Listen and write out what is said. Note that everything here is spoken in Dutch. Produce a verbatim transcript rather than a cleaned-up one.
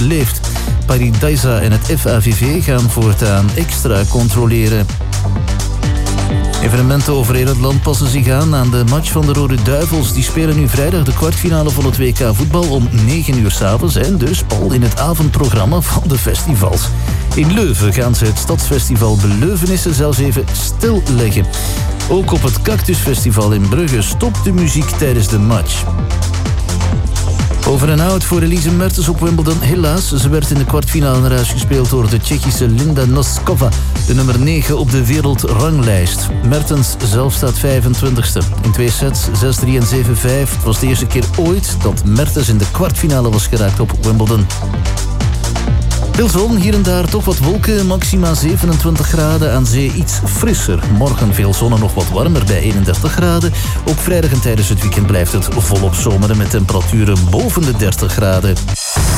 leeft. Paradisa en het F A V V gaan voortaan extra controleren. Evenementen over heel het land passen zich aan aan de match van de Rode Duivels. Die spelen nu vrijdag de kwartfinale van het W K voetbal om negen uur 's avonds. En dus al in het avondprogramma van de festivals. In Leuven gaan ze het Stadsfestival Beleuvenissen zelfs even stilleggen. Ook op het Cactusfestival in Brugge stopt de muziek tijdens de match. Over en out voor Elise Mertens op Wimbledon. Helaas, ze werd in de kwartfinale naar huis gespeeld door de Tsjechische Linda Noskova, de nummer negen op de wereldranglijst. Mertens zelf staat vijfentwintigste. In twee sets, zes drie en zeven vijf. Het was de eerste keer ooit dat Mertens in de kwartfinale was geraakt op Wimbledon. Veel zon, hier en daar toch wat wolken, maxima zevenentwintig graden, aan zee iets frisser. Morgen veel zon en nog wat warmer bij eenendertig graden. Ook vrijdag en tijdens het weekend blijft het volop zomeren met temperaturen boven de dertig graden.